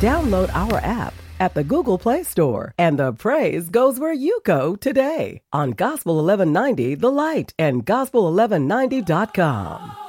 Download our app at the Google Play Store, and the praise goes where you go today on Gospel 1190 The Light and Gospel1190.com.